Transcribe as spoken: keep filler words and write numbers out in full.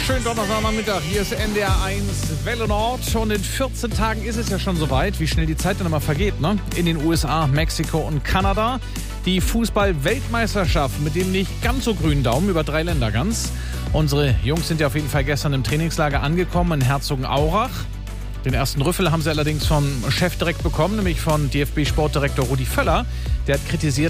schönen Donnerstagnachmittag. Hier ist N D R eins Welle Nord. Und in vierzehn Tagen ist es ja schon soweit, wie schnell die Zeit dann immer vergeht, ne? In den U S A, Mexiko und Kanada. Die Fußball-Weltmeisterschaft mit dem nicht ganz so grünen Daumen über drei Länder ganz. Unsere Jungs sind ja auf jeden Fall gestern im Trainingslager angekommen in Herzogenaurach. Den ersten Rüffel haben sie allerdings vom Chef direkt bekommen, nämlich von D F B-Sportdirektor Rudi Völler. Der hat kritisiert,